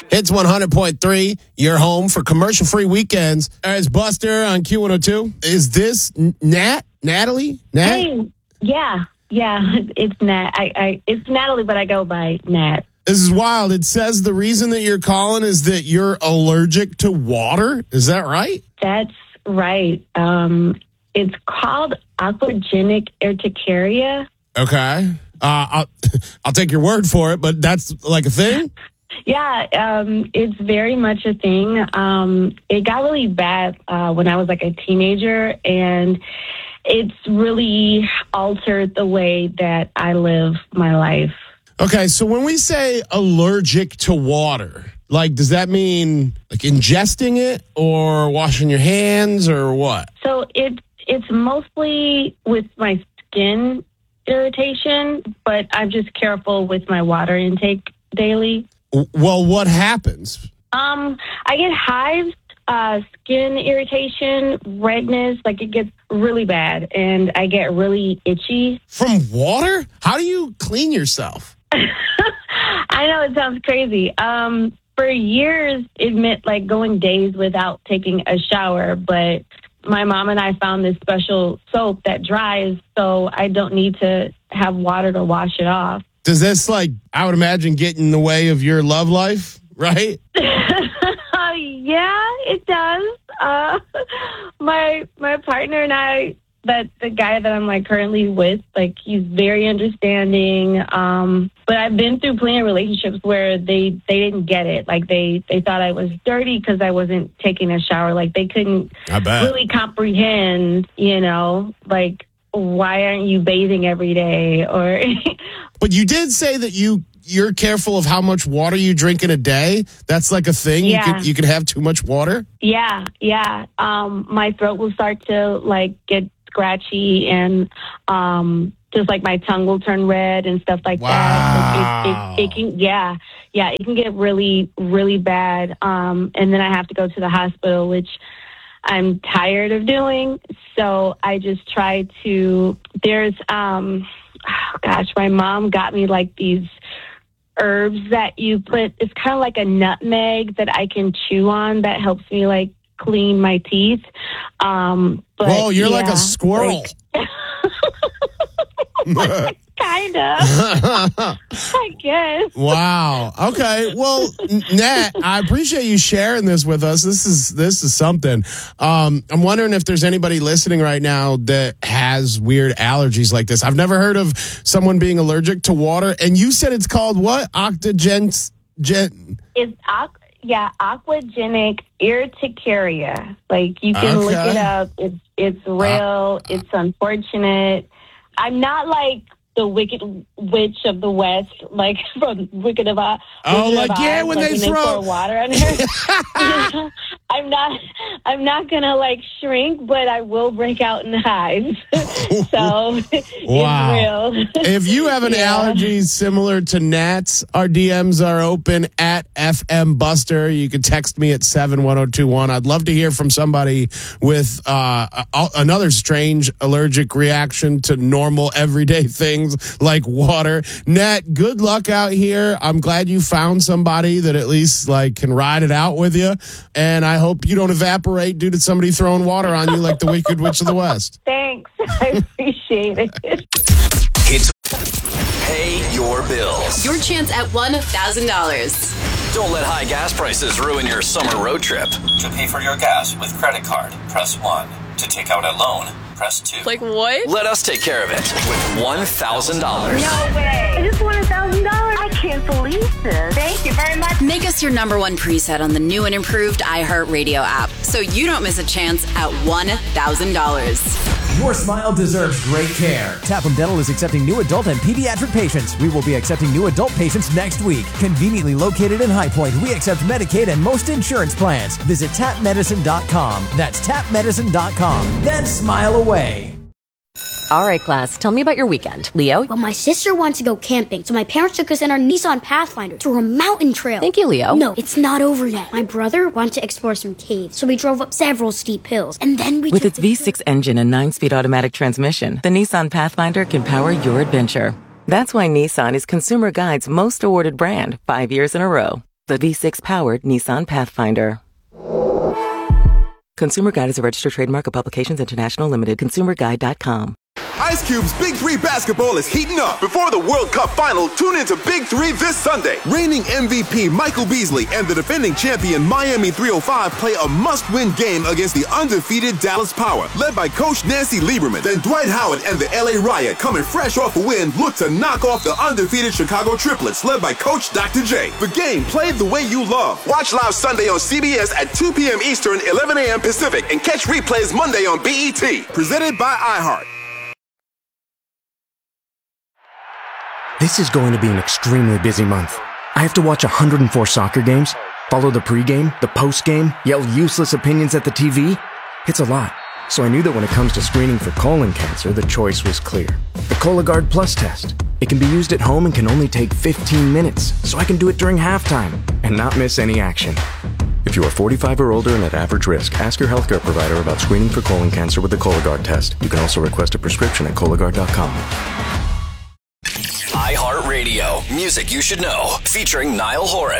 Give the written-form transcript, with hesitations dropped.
It's 100.3, your home for commercial-free weekends. It's Buster on Q102. Is this Natalie? Nat? Hey, yeah, it's Nat. It's Natalie, but I go by Nat. This is wild. It says the reason that you're calling is that you're allergic to water. Is that right? That's right. It's called aquagenic urticaria. Okay. I'll take your word for it, but that's like a thing? Yeah, it's very much a thing. It got really bad when I was like a teenager, and it's really altered the way that I live my life. Okay, so when we say allergic to water, like, does that mean like ingesting it or washing your hands or what? So it's mostly with my skin irritation, but I'm just careful with my water intake daily. Well, what happens? I get hives, skin irritation, redness, like it gets really bad, and I get really itchy. From water? How do you clean yourself? I know it sounds crazy. For years, it meant like going days without taking a shower, but my mom and I found this special soap that dries, so I don't need to have water to wash it off. Does this, like, I would imagine, get in the way of your love life, right? Yeah, it does. My partner and I, the guy that I'm like currently with, like he's very understanding. But I've been through plenty of relationships where they didn't get it. Like they thought I was dirty because I wasn't taking a shower. Like they couldn't really comprehend, like, why aren't you bathing every day? Or But you did say that you're careful of how much water you drink in a day. That's like a thing. Yeah. You could have too much water. Yeah. My throat will start to like get scratchy, and just like my tongue will turn red and stuff like that. It can get really, really bad. And then I have to go to the hospital, which I'm tired of doing. So I just try to, my mom got me like these herbs that you put, it's kind of like a nutmeg that I can chew on that helps me like clean my teeth. Whoa, you're like a squirrel. Kind of. I guess. Wow. Okay. Well, Nat, I appreciate you sharing this with us. This is something. I'm wondering if there's anybody listening right now that has weird allergies like this. I've never heard of someone being allergic to water. And you said it's called what? It's aquagenic urticaria. Like you can look it up. It's real. It's unfortunate. I'm not like the Wicked Witch of the West, like from Wicked of Oz. When they throw water on her. I'm not gonna like shrink, but I will break out in hives. So it's real. If you have an allergy similar to Nat's, our DMs are open at FM Buster. You can text me at 71021. I'd love to hear from somebody with another strange allergic reaction to normal everyday things like water. Nat, good luck out here. I'm glad you found somebody that at least like can ride it out with you, and I hope you don't evaporate due to somebody throwing water on you like the Wicked Witch of the West. Thanks. I appreciate it. It's Pay Your Bills. Your chance at $1,000. Don't let high gas prices ruin your summer road trip. To pay for your gas with credit card, press 1. To take out a loan, press 2. Like what? Let us take care of it with $1,000. No way. I just won $1,000. I can't believe this. Thank you very much. Make us your number one preset on the new and improved iHeartRadio app so you don't miss a chance at $1,000. Your smile deserves great care. Tapham Dental is accepting new adult and pediatric patients. We will be accepting new adult patients next week. Conveniently located in High Point, we accept Medicaid and most insurance plans. Visit tapmedicine.com. That's tapmedicine.com. Then smile away. All right, class, tell me about your weekend. Leo? Well, my sister wants to go camping, so my parents took us in our Nissan Pathfinder through a mountain trail. Thank you, Leo. No, it's not over yet. My brother wanted to explore some caves, so we drove up several steep hills, and then we With its V6 engine and 9-speed automatic transmission, the Nissan Pathfinder can power your adventure. That's why Nissan is Consumer Guide's most awarded brand 5 years in a row. the V6-powered Nissan Pathfinder. Consumer Guide is a registered trademark of Publications International Limited. ConsumerGuide.com. Ice Cube's Big 3 basketball is heating up. Before the World Cup final, tune into Big 3 this Sunday. Reigning MVP Michael Beasley and the defending champion Miami 305 play a must-win game against the undefeated Dallas Power, led by Coach Nancy Lieberman. Then Dwight Howard and the LA Riot, coming fresh off a win, look to knock off the undefeated Chicago Triplets, led by Coach Dr. J. The game played the way you love. Watch live Sunday on CBS at 2 p.m. Eastern, 11 a.m. Pacific, and catch replays Monday on BET. Presented by iHeart. This is going to be an extremely busy month. I have to watch 104 soccer games, follow the pregame, the postgame, yell useless opinions at the TV. It's a lot. So I knew that when it comes to screening for colon cancer, the choice was clear. The Cologuard Plus test. It can be used at home and can only take 15 minutes, so I can do it during halftime and not miss any action. If you are 45 or older and at average risk, ask your healthcare provider about screening for colon cancer with the Cologuard test. You can also request a prescription at Cologuard.com. iHeartRadio. Music you should know. Featuring Niall Horan.